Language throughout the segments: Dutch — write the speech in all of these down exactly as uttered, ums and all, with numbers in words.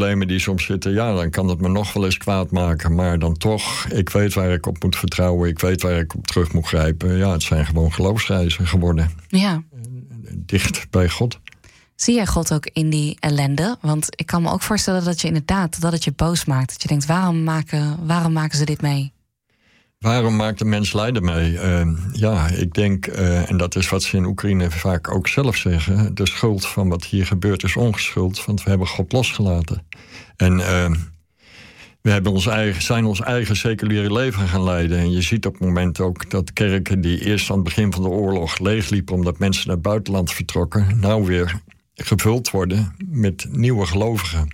problemen die soms zitten, ja, dan kan het me nog wel eens kwaad maken. Maar dan toch, ik weet waar ik op moet vertrouwen. Ik weet waar ik op terug moet grijpen. Ja, het zijn gewoon geloofsreizen geworden. Ja. Dicht bij God. Zie jij God ook in die ellende? Want ik kan me ook voorstellen dat je inderdaad, dat het je boos maakt. Dat je denkt, waarom maken, waarom maken ze dit mee? Waarom maakt de mens lijden mee? Uh, ja, ik denk, uh, en dat is wat ze in Oekraïne vaak ook zelf zeggen, de schuld van wat hier gebeurt is ongeschuld, want we hebben God losgelaten. En uh, we hebben ons eigen, zijn ons eigen seculiere leven gaan leiden. En je ziet op het moment ook dat kerken die eerst aan het begin van de oorlog leegliepen omdat mensen naar het buitenland vertrokken, nou weer gevuld worden met nieuwe gelovigen.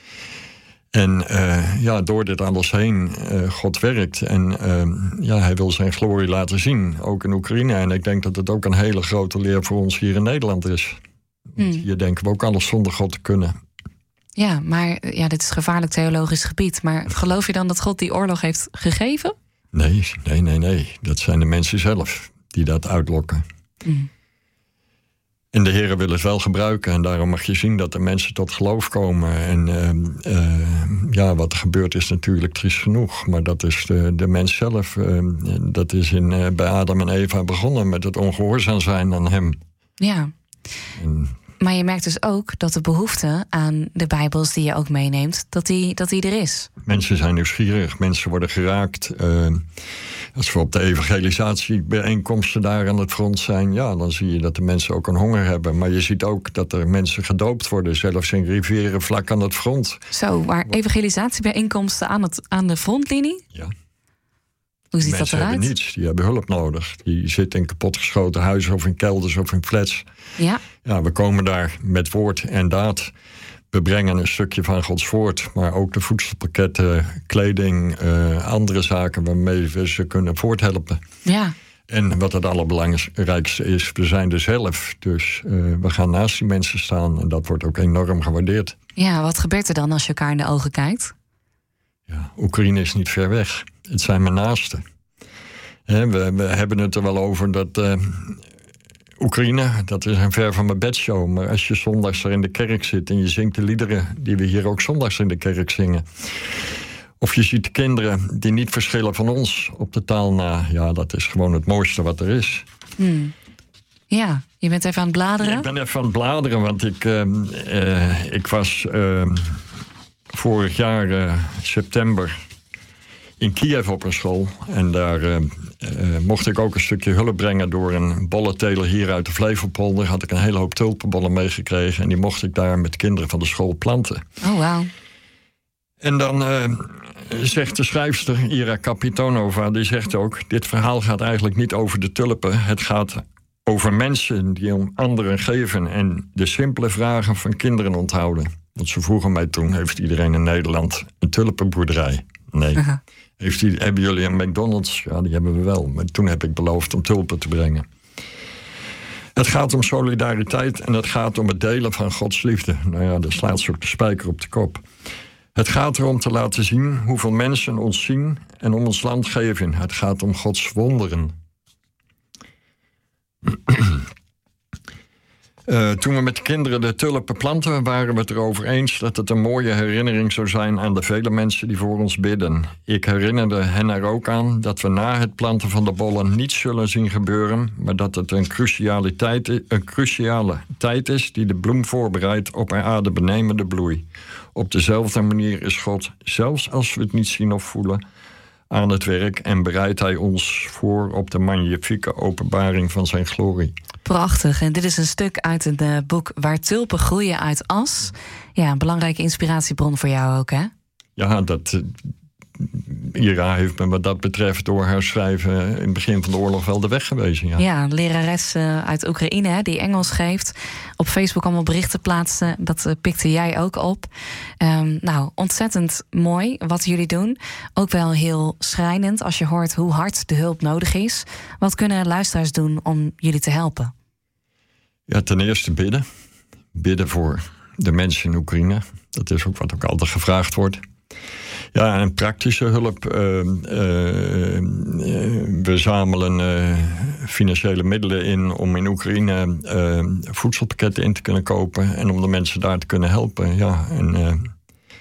En uh, ja, door dit alles heen, uh, God werkt. En uh, ja, hij wil zijn glorie laten zien, ook in Oekraïne. En ik denk dat het ook een hele grote leer voor ons hier in Nederland is. Hmm. Hier denken we ook alles zonder God te kunnen. Ja, maar ja, dit is gevaarlijk theologisch gebied. Maar geloof je dan dat God die oorlog heeft gegeven? Nee, nee, nee, nee. Dat zijn de mensen zelf die dat uitlokken. Hmm. En de Heer wil het wel gebruiken. En daarom mag je zien dat de mensen tot geloof komen. En uh, uh, ja, wat er gebeurt is natuurlijk triest genoeg. Maar dat is de, de mens zelf. Uh, dat is in, uh, bij Adam en Eva begonnen met het ongehoorzaam zijn aan hem. Ja. En, maar je merkt dus ook dat de behoefte aan de Bijbels die je ook meeneemt, dat die, dat die er is. Mensen zijn nieuwsgierig, mensen worden geraakt. Uh, als we op de evangelisatiebijeenkomsten daar aan het front zijn, ja, dan zie je dat de mensen ook een honger hebben. Maar je ziet ook dat er mensen gedoopt worden, zelfs in rivieren vlak aan het front. Zo, maar evangelisatiebijeenkomsten aan, het, aan de frontlinie? Ja. Hoe ziet mensen dat eruit? Hebben niets, die hebben hulp nodig. Die zitten in kapotgeschoten huizen of in kelders of in flats. Ja. Ja, we komen daar met woord en daad. We brengen een stukje van Gods woord, maar ook de voedselpakketten, kleding, uh, andere zaken waarmee we ze kunnen voorthelpen. Ja. En wat het allerbelangrijkste is, we zijn er zelf. Dus uh, we gaan naast die mensen staan en dat wordt ook enorm gewaardeerd. Ja, wat gebeurt er dan als je elkaar in de ogen kijkt? Ja, Oekraïne is niet ver weg. Het zijn mijn naasten. He, we, we hebben het er wel over dat Uh, Oekraïne, dat is een ver van mijn bedshow. Maar als je zondags er in de kerk zit en je zingt de liederen die we hier ook zondags in de kerk zingen. Of je ziet de kinderen die niet verschillen van ons op de taal na. Ja, dat is gewoon het mooiste wat er is. Hmm. Ja, je bent even aan het bladeren? Ja, ik ben even aan het bladeren, want ik, uh, uh, ik was uh, vorig jaar uh, september in Kiev op een school. En daar uh, uh, mocht ik ook een stukje hulp brengen door een bollenteler hier uit de Flevopolder. Had ik een hele hoop tulpenbollen meegekregen. En die mocht ik daar met kinderen van de school planten. Oh, wauw. En dan uh, zegt de schrijfster, Ira Kapitonova, die zegt ook, dit verhaal gaat eigenlijk niet over de tulpen. Het gaat over mensen die om anderen geven en de simpele vragen van kinderen onthouden. Want ze vroegen mij toen, heeft iedereen in Nederland een tulpenboerderij? Nee. Uh-huh. Heeft die, hebben jullie een McDonald's? Ja, die hebben we wel. Maar toen heb ik beloofd om tulpen te brengen. Het gaat om solidariteit en het gaat om het delen van Gods liefde. Nou ja, daar slaat ze ook de spijker op de kop. Het gaat erom te laten zien hoeveel mensen ons zien en om ons land geven. Het gaat om Gods wonderen. Uh, toen we met de kinderen de tulpen planten, waren we het erover eens dat het een mooie herinnering zou zijn aan de vele mensen die voor ons bidden. Ik herinnerde hen er ook aan dat we na het planten van de bollen niets zullen zien gebeuren, maar dat het een cruciale tijd, een cruciale tijd is die de bloem voorbereidt op haar adembenemende bloei. Op dezelfde manier is God, zelfs als we het niet zien of voelen, aan het werk en bereidt hij ons voor op de magnifieke openbaring van zijn glorie. Prachtig. En dit is een stuk uit het uh, boek Waar tulpen groeien uit as. Ja, een belangrijke inspiratiebron voor jou ook, hè? Ja, dat uh, Ira heeft me wat dat betreft door haar schrijven in het begin van de oorlog wel de weg gewezen. Ja, ja een lerares uh, uit Oekraïne hè, die Engels geeft. Op Facebook allemaal berichten plaatste. Dat uh, pikte jij ook op. Um, nou, ontzettend mooi wat jullie doen. Ook wel heel schrijnend als je hoort hoe hard de hulp nodig is. Wat kunnen luisteraars doen om jullie te helpen? Ja, ten eerste bidden. Bidden voor de mensen in Oekraïne. Dat is ook wat ook altijd gevraagd wordt. Ja, en praktische hulp. Uh, uh, we zamelen uh, financiële middelen in om in Oekraïne uh, voedselpakketten in te kunnen kopen en om de mensen daar te kunnen helpen. Ja, en uh,